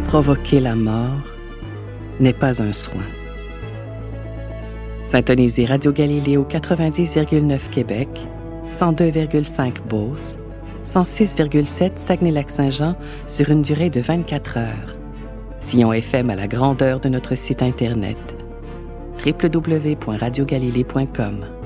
provoquer la mort n'est pas un soin. Syntonisez Radio Galilée au 90,9 Québec, 102,5 Beauce, 106,7 Saguenay-Lac-Saint-Jean sur une durée de 24 heures. Sillon FM à la grandeur de notre site Internet. www.radiogalilée.com